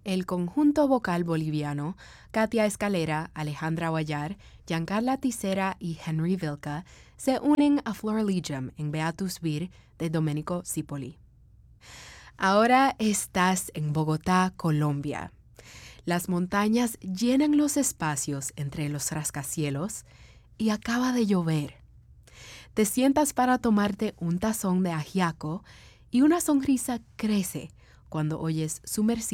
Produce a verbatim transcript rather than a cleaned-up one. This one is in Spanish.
El conjunto vocal boliviano, Katia Escalera, Alejandra Guayar, Giancarla Tisera y Henry Vilca, se unen a Florilegium en Beatus Vir de Domenico Cipolli. Ahora estás en Bogotá, Colombia. Las montañas llenan los espacios entre los rascacielos y acaba de llover. Te sientas para tomarte un tazón de ajiaco y una sonrisa crece cuando oyes sumersible